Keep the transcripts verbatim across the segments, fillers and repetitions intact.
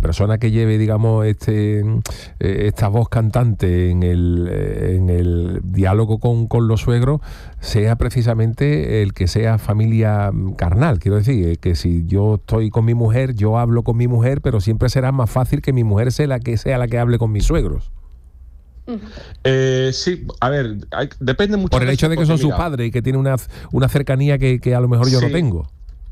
persona que lleve, digamos, este esta voz cantante en el, en el diálogo con, con los suegros sea precisamente el que sea familia carnal. Quiero decir, que si yo estoy con mi mujer, yo hablo con mi mujer, pero siempre será más fácil que mi mujer sea la que, sea la que hable con mis suegros. Eh, sí, a ver, hay, depende mucho. Por el hecho de que son sus padres y que tiene una, una cercanía que, que a lo mejor yo sí. no tengo.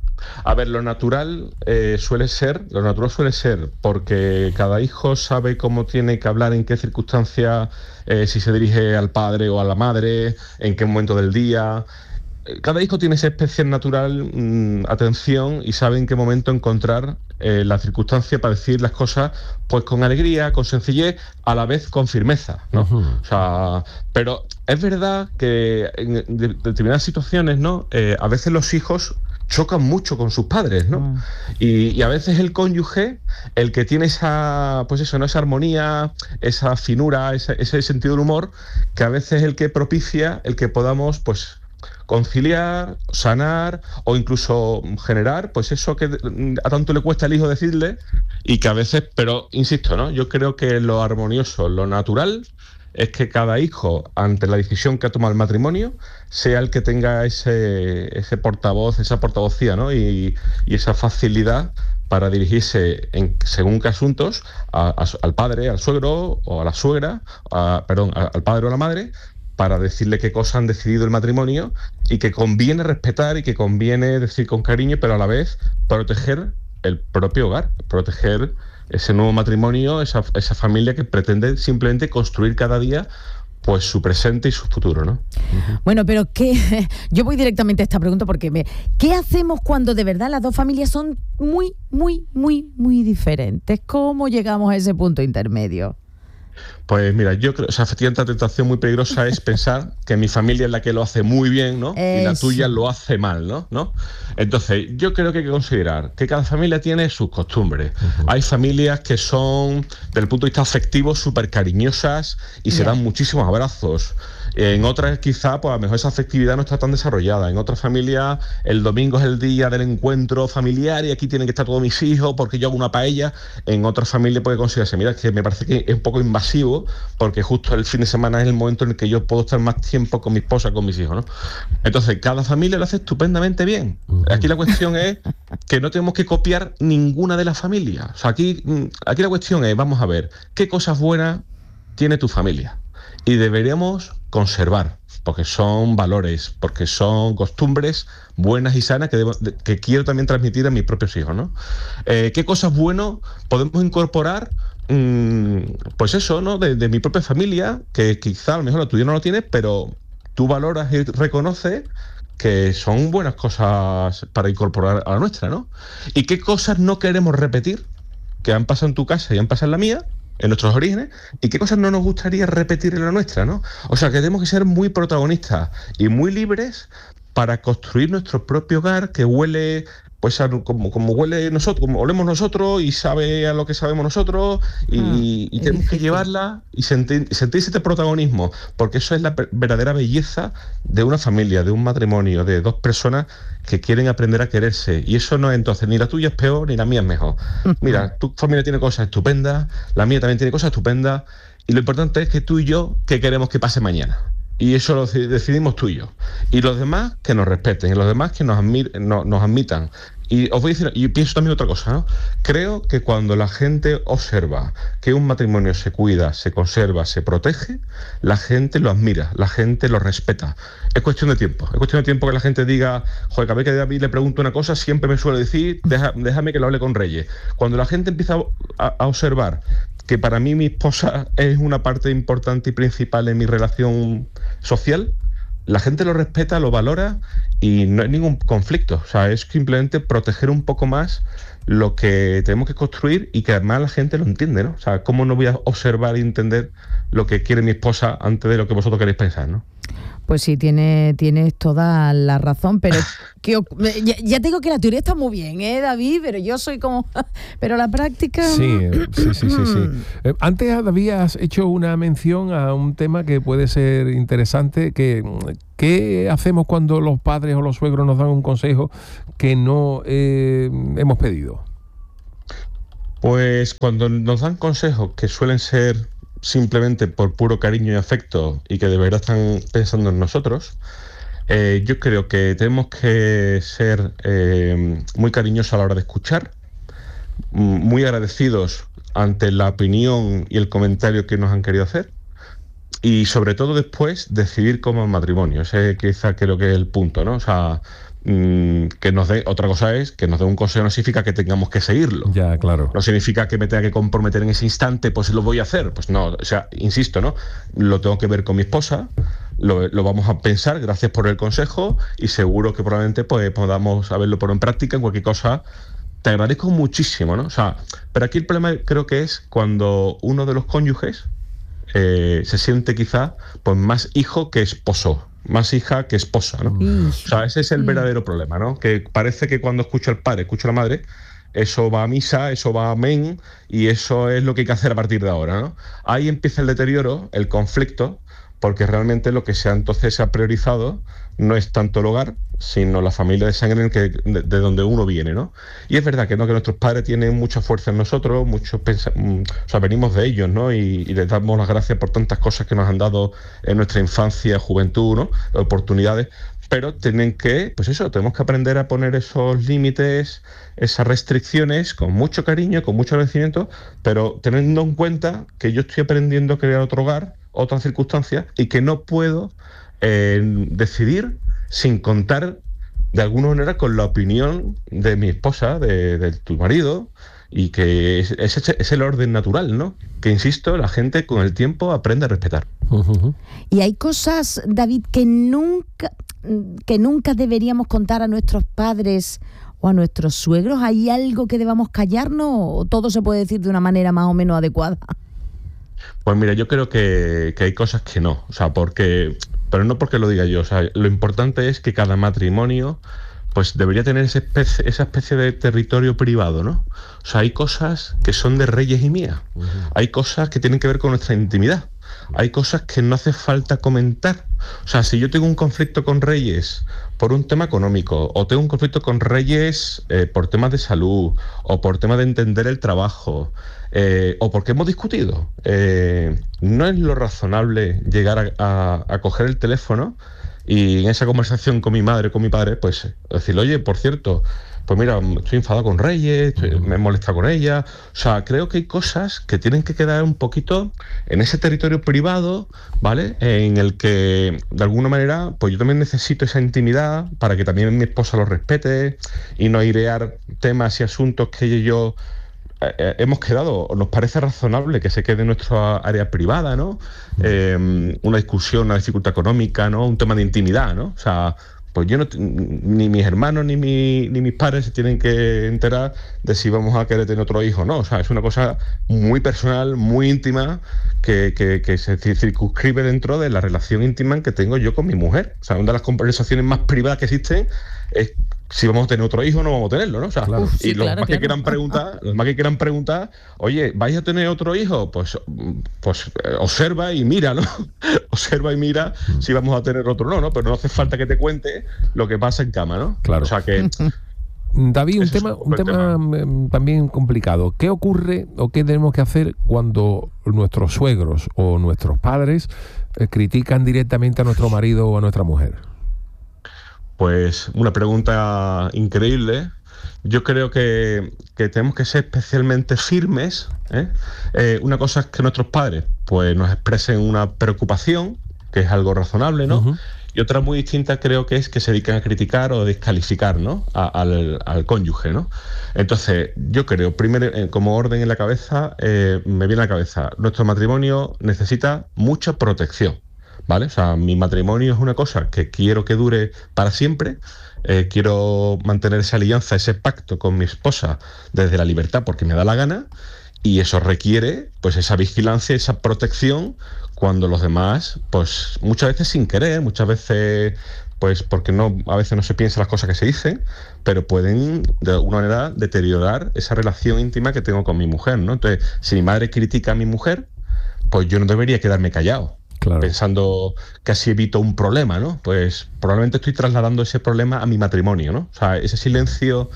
A ver, lo natural eh, suele ser, lo natural suele ser porque cada hijo sabe cómo tiene que hablar, en qué circunstancias, eh, si se dirige al padre o a la madre, en qué momento del día. Cada hijo tiene esa especie natural mmm, atención y sabe en qué momento encontrar eh, la circunstancia para decir las cosas pues con alegría, con sencillez, a la vez con firmeza, ¿no? Uh-huh. O sea, pero es verdad que en de, de determinadas situaciones, ¿no? Eh, a veces los hijos chocan mucho con sus padres, ¿no? Uh-huh. Y, y a veces el cónyuge, el que tiene esa, pues eso, ¿no? Esa armonía, esa finura, ese, ese sentido del humor, que a veces es el que propicia el que podamos, pues, conciliar, sanar o incluso generar, pues eso que a tanto le cuesta al hijo decirle y que a veces, pero insisto, ¿no? Yo creo que lo armonioso, lo natural es que cada hijo, ante la decisión que ha tomado el matrimonio, sea el que tenga ese, ese portavoz, esa portavocía, ¿no? Y, y esa facilidad para dirigirse, en, según qué asuntos, a, a, al padre, al suegro o a la suegra, a, perdón, a, al padre o a la madre, para decirle qué cosas han decidido el matrimonio y que conviene respetar y que conviene decir con cariño, pero a la vez proteger el propio hogar, proteger ese nuevo matrimonio, esa, esa familia que pretende simplemente construir cada día pues su presente y su futuro, ¿no? Uh-huh. Bueno, pero ¿qué? Yo voy directamente a esta pregunta porque me... ¿qué hacemos cuando de verdad las dos familias son muy, muy, muy, muy diferentes? ¿Cómo llegamos a ese punto intermedio? Pues mira, yo creo, o sea, efectivamente la tentación muy peligrosa es pensar que mi familia es la que lo hace muy bien, ¿no? Eso. Y la tuya lo hace mal, ¿no? ¿no? Entonces, yo creo que hay que considerar que cada familia tiene sus costumbres. Uh-huh. Hay familias que son, desde el punto de vista afectivo, súper cariñosas y yeah. se dan muchísimos abrazos. En otras quizá, pues a lo mejor esa afectividad no está tan desarrollada. En otras familias, el domingo es el día del encuentro familiar y aquí tienen que estar todos mis hijos porque yo hago una paella. En otras familias puede considerarse, mira, que me parece que es un poco invasivo porque justo el fin de semana es el momento en el que yo puedo estar más tiempo con mi esposa, con mis hijos, ¿no? Entonces, cada familia lo hace estupendamente bien. Aquí la cuestión es que no tenemos que copiar ninguna de las familias. O sea, aquí, aquí la cuestión es, vamos a ver, ¿qué cosas buenas tiene tu familia? Y deberíamos conservar, porque son valores, porque son costumbres buenas y sanas que, debo, de, que quiero también transmitir a mis propios hijos, ¿no? Eh, ¿Qué cosas buenas podemos incorporar? Mm, pues eso, ¿no? De, de mi propia familia, que quizá a lo mejor la tuya no lo tiene, pero tú valoras y reconoces que son buenas cosas para incorporar a la nuestra, ¿no? ¿Y qué cosas no queremos repetir, que han pasado en tu casa y han pasado en la mía, en nuestros orígenes, y qué cosas no nos gustaría repetir en la nuestra, ¿no? O sea, que tenemos que ser muy protagonistas y muy libres para construir nuestro propio hogar que huele, pues, a, como, como huele nosotros, como olemos nosotros y sabe a lo que sabemos nosotros y, ah, y tenemos que llevarla y sentir, sentir ese protagonismo, porque eso es la verdadera belleza de una familia, de un matrimonio, de dos personas que quieren aprender a quererse. Y eso no es entonces, ni la tuya es peor, ni la mía es mejor. Mira, tu familia tiene cosas estupendas, la mía también tiene cosas estupendas, y lo importante es que tú y yo, ¿qué queremos que pase mañana? Y eso lo decidimos tú y yo. Y los demás que nos respeten, y los demás que nos, admir, no, nos admitan. Y os voy a decir, y pienso también otra cosa, ¿no? Creo que cuando la gente observa que un matrimonio se cuida, se conserva, se protege, la gente lo admira, la gente lo respeta. Es cuestión de tiempo. Es cuestión de tiempo que la gente diga, joder, cada vez que David le pregunto una cosa, siempre me suele decir, Deja, déjame que lo hable con Reyes. Cuando la gente empieza a, a observar que para mí mi esposa es una parte importante y principal en mi relación social, la gente lo respeta, lo valora y no hay ningún conflicto. O sea, es simplemente proteger un poco más lo que tenemos que construir y que además la gente lo entiende, ¿no? O sea, ¿cómo no voy a observar y entender lo que quiere mi esposa antes de lo que vosotros queréis pensar, ¿no? Pues sí, tiene, tienes toda la razón, pero que, ya, ya te digo que la teoría está muy bien, ¿eh, David? Pero yo soy como... pero la práctica... Sí, sí, sí, sí, sí. Eh, antes habías hecho una mención a un tema que puede ser interesante, que ¿qué hacemos cuando los padres o los suegros nos dan un consejo que no eh, hemos pedido? Pues cuando nos dan consejos que suelen ser simplemente por puro cariño y afecto y que de verdad están pensando en nosotros, eh, yo creo que tenemos que ser eh, muy cariñosos a la hora de escuchar, muy agradecidos ante la opinión y el comentario que nos han querido hacer, y sobre todo después decidir como matrimonio. Ese quizá creo que es el punto, ¿no? O sea, mmm, que nos dé, otra cosa es que nos dé un consejo, no significa que tengamos que seguirlo. Ya, claro. No significa que me tenga que comprometer en ese instante, pues lo voy a hacer. Pues no, o sea, insisto, ¿no? Lo tengo que ver con mi esposa, lo, lo vamos a pensar, gracias por el consejo, y seguro que probablemente pues podamos haberlo por en práctica en cualquier cosa. Te agradezco muchísimo, ¿no? O sea, pero aquí el problema creo que es cuando uno de los cónyuges eh, se siente quizá pues más hijo que esposo, más hija que esposa, ¿no? Mm. O sea, ese es el verdadero problema, ¿no? Que parece que cuando escucho al padre, escucho a la madre, eso va a misa, eso va a amén, y eso es lo que hay que hacer a partir de ahora, ¿no? Ahí empieza el deterioro, el conflicto, porque realmente lo que se ha entonces se ha priorizado no es tanto el hogar, sino la familia de sangre en el que, de, de donde uno viene, ¿no? Y es verdad que no, que nuestros padres tienen mucha fuerza en nosotros, muchos pensa- o sea, venimos de ellos, ¿no? Y, y les damos las gracias por tantas cosas que nos han dado en nuestra infancia, juventud, ¿no? Oportunidades, pero tienen que, pues eso, tenemos que aprender a poner esos límites, esas restricciones, con mucho cariño, con mucho agradecimiento, pero teniendo en cuenta que yo estoy aprendiendo a crear otro hogar, otras circunstancias, y que no puedo eh, decidir sin contar de alguna manera con la opinión de mi esposa, de, de tu marido, y que es, es, es el orden natural, ¿no? Que, insisto, la gente con el tiempo aprende a respetar. Uh-huh. Y hay cosas, David, que nunca, que nunca deberíamos contar a nuestros padres o a nuestros suegros. ¿Hay algo que debamos callarnos o todo se puede decir de una manera más o menos adecuada? Pues mira, yo creo que, que hay cosas que no, o sea, porque, pero no porque lo diga yo, o sea, lo importante es que cada matrimonio pues debería tener esa especie, esa especie de territorio privado, ¿no? O sea, hay cosas que son de Reyes y mías, uh-huh. Hay cosas que tienen que ver con nuestra intimidad, hay cosas que no hace falta comentar. O sea, si yo tengo un conflicto con Reyes por un tema económico, o tengo un conflicto con Reyes eh, por temas de salud, o por temas de entender el trabajo, eh, o porque hemos discutido, eh, no es lo razonable llegar a, a, a coger el teléfono y en esa conversación con mi madre, con mi padre, pues decirle, oye, por cierto, pues mira, estoy enfadado con Reyes, estoy, me he molestado con ella. O sea, creo que hay cosas que tienen que quedar un poquito en ese territorio privado, ¿vale? En el que, de alguna manera, pues yo también necesito esa intimidad para que también mi esposa lo respete y no airear temas y asuntos que ella y yo eh, hemos quedado, o nos parece razonable que se quede en nuestra área privada, ¿no? Eh, una discusión, una dificultad económica, ¿no? Un tema de intimidad, ¿no? O sea, pues yo no, ni mis hermanos ni, mi, ni mis padres se tienen que enterar de si vamos a querer tener otro hijo, ¿no? O sea, es una cosa muy personal, muy íntima, que, que, que se circunscribe dentro de la relación íntima que tengo yo con mi mujer. O sea, una de las conversaciones más privadas que existen es si vamos a tener otro hijo o no vamos a tenerlo, ¿no? O sea, claro. Uf, sí, y los claro, más claro. que quieran preguntar, los más que quieran preguntar, oye, ¿vais a tener otro hijo? Pues, pues eh, observa y mira, ¿no? Observa y mira mm. si vamos a tener otro o no, ¿no? Pero no hace falta que te cuente lo que pasa en cama, ¿no? Claro. O sea que David, un tema, un tema, tema también complicado. ¿Qué ocurre o qué tenemos que hacer cuando nuestros suegros o nuestros padres eh, critican directamente a nuestro marido o a nuestra mujer? Pues una pregunta increíble. Yo creo que, que tenemos que ser especialmente firmes, ¿eh? Eh, una cosa es que nuestros padres pues, nos expresen una preocupación, que es algo razonable, ¿no? Uh-huh. Y otra muy distinta creo que es que se dediquen a criticar o a descalificar, ¿no? A, al, al cónyuge, ¿no? Entonces, yo creo, primero, eh, como orden en la cabeza, eh, me viene a la cabeza, nuestro matrimonio necesita mucha protección. ¿Vale? O sea, mi matrimonio es una cosa que quiero que dure para siempre, eh, quiero mantener esa alianza, ese pacto con mi esposa desde la libertad porque me da la gana, y eso requiere pues esa vigilancia, esa protección cuando los demás, pues muchas veces sin querer, muchas veces pues porque no, a veces no se piensa las cosas que se dicen, pero pueden de alguna manera deteriorar esa relación íntima que tengo con mi mujer, ¿no? Entonces, si mi madre critica a mi mujer, pues yo no debería quedarme callado. Claro. Pensando que así evito un problema, ¿no? Pues probablemente estoy trasladando ese problema a mi matrimonio, ¿no? O sea, ese silencio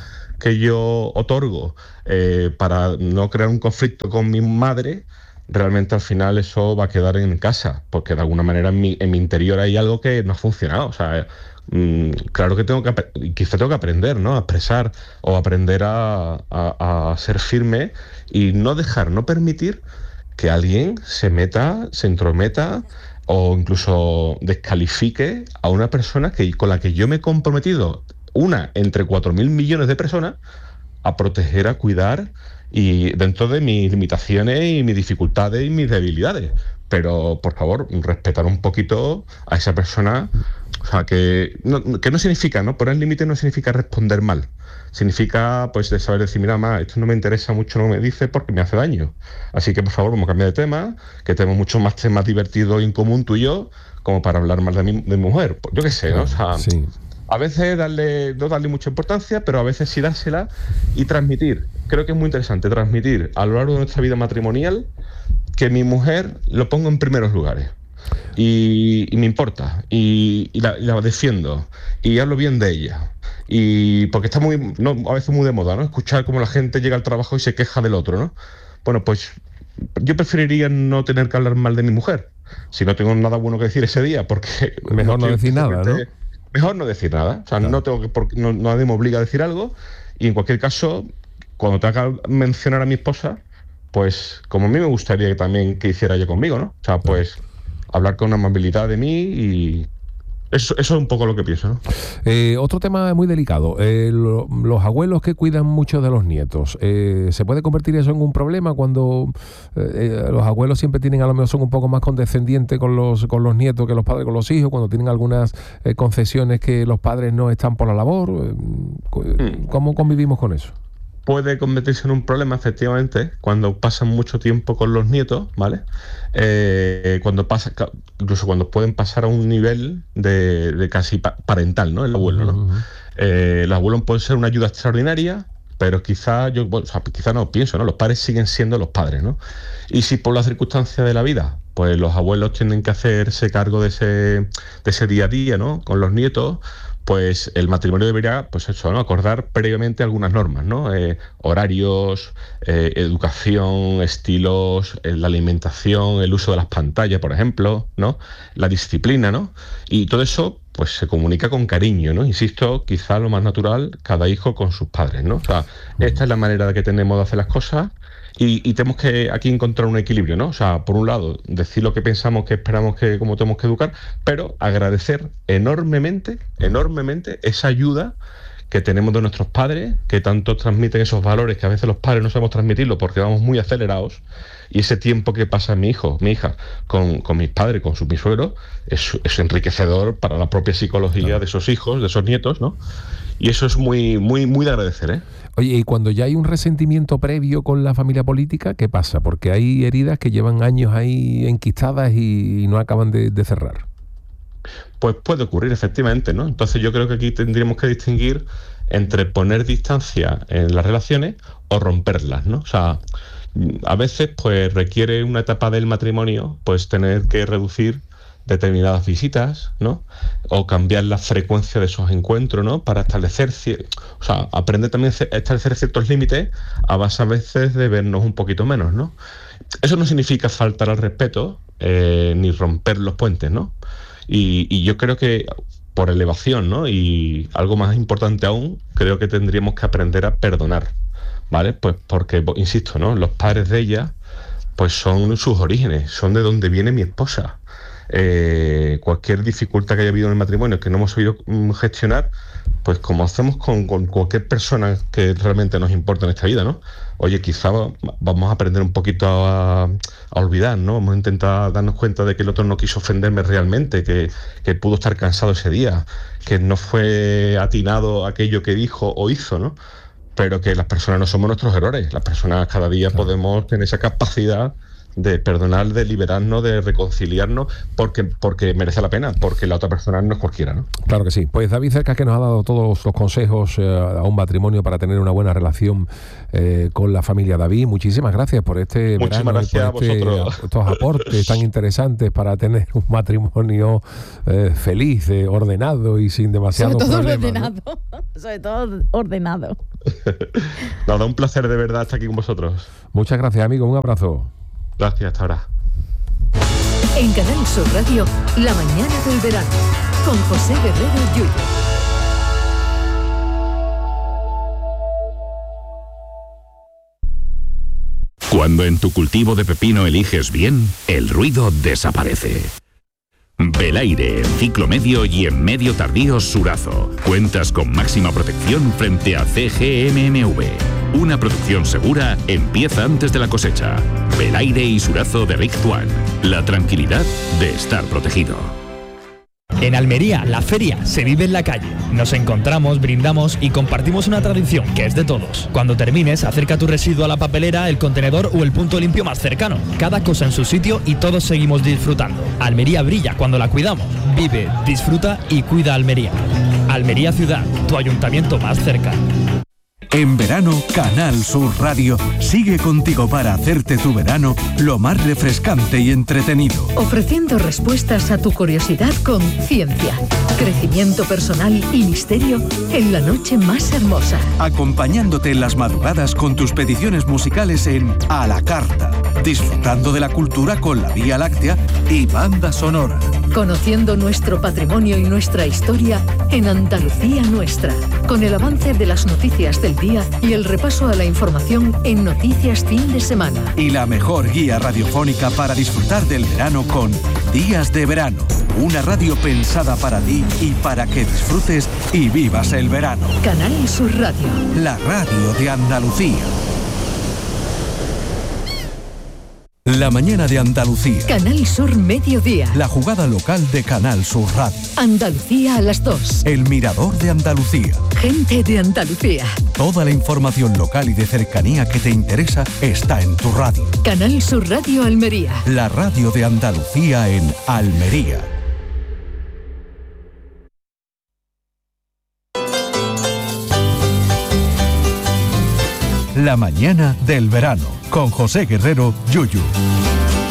que yo otorgo eh, para no crear un conflicto con mi madre, realmente al final eso va a quedar en casa, porque de alguna manera en mi, en mi interior hay algo que no ha funcionado. O sea, mmm, claro que tengo que, quizá tengo que aprender, ¿no? A expresar o aprender a, a, a ser firme y no dejar, no permitir que alguien se meta, se entrometa o incluso descalifique a una persona que, con la que yo me he comprometido, una entre cuatro mil millones de personas, a proteger, a cuidar, y dentro de mis limitaciones y mis dificultades y mis debilidades. Pero, por favor, respetar un poquito a esa persona. O sea, que no, que no significa, ¿no? Poner límites no significa responder mal. Significa, pues, de saber decir, mira, mamá, esto no me interesa mucho, no me dice porque me hace daño. Así que, por favor, vamos a cambiar de tema, que tenemos muchos más temas divertidos en común tú y yo, como para hablar mal de mi, de mi mujer. Pues, yo qué sé, ¿no? O sea, sí. A veces darle, no darle mucha importancia, pero a veces sí dársela y transmitir. Creo que es muy interesante transmitir a lo largo de nuestra vida matrimonial que mi mujer lo pongo en primeros lugares. Y, y me importa, y, y, la, y la defiendo, y hablo bien de ella. Y porque está muy, no, a veces muy de moda, ¿no? Escuchar cómo la gente llega al trabajo y se queja del otro, ¿no? Bueno, pues yo preferiría no tener que hablar mal de mi mujer, si no tengo nada bueno que decir ese día, porque... Mejor no, no decir nada, ¿no? Mejor no decir nada. O sea, claro. no tengo que, porque no, nadie me obliga a decir algo, y en cualquier caso, cuando tenga que mencionar a mi esposa, pues como a mí me gustaría que también que hiciera ella conmigo, ¿no? O sea, pues hablar con amabilidad de mí, y eso, eso es un poco lo que pienso, ¿no? Eh, otro tema muy delicado, eh, lo, los abuelos que cuidan mucho de los nietos, eh, ¿se puede convertir eso en un problema cuando eh, los abuelos siempre tienen, a lo mejor son un poco más condescendientes con los, con los nietos que los padres con los hijos, cuando tienen algunas eh, concesiones que los padres no están por la labor? Eh, ¿Cómo convivimos con eso? Puede convertirse en un problema, efectivamente, cuando pasan mucho tiempo con los nietos, ¿vale? Eh, cuando pasa, incluso cuando pueden pasar a un nivel de, de casi parental, ¿no? El abuelo, ¿no? Uh-huh. Eh, el abuelo puede ser una ayuda extraordinaria, pero quizá yo, bueno, o sea, quizá no pienso, ¿no? Los padres siguen siendo los padres, ¿no? Y si por las circunstancias de la vida, pues los abuelos tienen que hacerse cargo de ese, de ese día a día, ¿no? Con los nietos, pues el matrimonio debería, pues eso, ¿no? Acordar previamente algunas normas, ¿no? Eh, horarios, eh, educación, estilos, eh, la alimentación, el uso de las pantallas, por ejemplo, ¿no? La disciplina, ¿no? Y todo eso, pues se comunica con cariño, ¿no? Insisto, quizá lo más natural, cada hijo con sus padres, ¿no? O sea, esta es la manera que tenemos de hacer las cosas. Y, y tenemos que aquí encontrar un equilibrio, ¿no? O sea, por un lado, decir lo que pensamos, que esperamos, que cómo tenemos que educar, pero agradecer enormemente, enormemente esa ayuda que tenemos de nuestros padres, que tanto transmiten esos valores que a veces los padres no sabemos transmitirlo porque vamos muy acelerados, y ese tiempo que pasa mi hijo, mi hija, con, con mis padres, con sus mis suegros, es, es enriquecedor para la propia psicología claro. de esos hijos, de esos nietos, ¿no? Y eso es muy, muy, muy de agradecer, ¿eh? Oye, y cuando ya hay un resentimiento previo con la familia política, ¿qué pasa? Porque hay heridas que llevan años ahí enquistadas y no acaban de, de cerrar. Pues puede ocurrir, efectivamente, ¿no? Entonces yo creo que aquí tendríamos que distinguir entre poner distancia en las relaciones o romperlas, ¿no? O sea, a veces pues requiere una etapa del matrimonio pues tener que reducir determinadas visitas, ¿no? O cambiar la frecuencia de esos encuentros, ¿no? Para establecer, o sea, aprender también a establecer ciertos límites a base a veces de vernos un poquito menos, ¿no? Eso no significa faltar al respeto eh, ni romper los puentes, ¿no? Y, y yo creo que por elevación, ¿no? Y algo más importante aún, creo que tendríamos que aprender a perdonar, ¿vale? Pues porque, insisto, ¿no? Los padres de ella, pues son sus orígenes, son de donde viene mi esposa. Eh, cualquier dificultad que haya habido en el matrimonio que no hemos sabido gestionar, pues como hacemos con, con cualquier persona que realmente nos importa en esta vida, ¿no? Oye, quizá vamos a aprender un poquito a, a olvidar, ¿no? Vamos a intentar darnos cuenta de que el otro no quiso ofenderme realmente, que, que pudo estar cansado ese día, que no fue atinado aquello que dijo o hizo, ¿no? Pero que las personas no somos nuestros errores, las personas cada día claro. podemos tener esa capacidad de perdonar, de liberarnos, de reconciliarnos, porque, porque merece la pena, porque la otra persona no es cualquiera, ¿no? Claro que sí. Pues David Cercas, que nos ha dado todos los consejos eh, a un matrimonio para tener una buena relación eh, con la familia David. Muchísimas gracias por este Muchísimas verano, gracias por este, a vosotros. estos aportes tan interesantes para tener un matrimonio eh, feliz, eh, ordenado y sin demasiado Sobre todo problemas, ordenado, ¿no? Sobre todo ordenado. Nada, un placer de verdad estar aquí con vosotros. Muchas gracias, amigo. Un abrazo. Gracias, hasta ahora. En Canal Sur Radio, La mañana del verano, con José Guerrero Yuyu. Cuando en tu cultivo de pepino eliges bien, el ruido desaparece. Belaire, en ciclo medio y en medio tardío Surazo. Cuentas con máxima protección frente a C G M M V. Una producción segura empieza antes de la cosecha. Belaire y Surazo de Richt One. La tranquilidad de estar protegido. En Almería, la feria se vive en la calle. Nos encontramos, brindamos y compartimos una tradición que es de todos. Cuando termines, acerca tu residuo a la papelera, el contenedor o el punto limpio más cercano. Cada cosa en su sitio y todos seguimos disfrutando. Almería brilla cuando la cuidamos. Vive, disfruta y cuida Almería. Almería Ciudad, tu ayuntamiento más cerca. En verano, Canal Sur Radio sigue contigo para hacerte tu verano lo más refrescante y entretenido. Ofreciendo respuestas a tu curiosidad con ciencia, crecimiento personal y misterio en la noche más hermosa. Acompañándote en las madrugadas con tus peticiones musicales en A la Carta. Disfrutando de la cultura con la Vía Láctea y banda sonora. Conociendo nuestro patrimonio y nuestra historia en Andalucía Nuestra. Con el avance de las noticias del día y el repaso a la información en Noticias Fin de Semana. Y la mejor guía radiofónica para disfrutar del verano con Días de Verano. Una radio pensada para ti y para que disfrutes y vivas el verano. Canal Sur Radio. La radio de Andalucía. La mañana de Andalucía. Canal Sur Mediodía. La jugada local de Canal Sur Radio. Andalucía a las dos. El mirador de Andalucía. Gente de Andalucía. Toda la información local y de cercanía que te interesa está en tu radio. Canal Sur Radio Almería. La radio de Andalucía en Almería. La mañana del verano con José Guerrero Yuyu.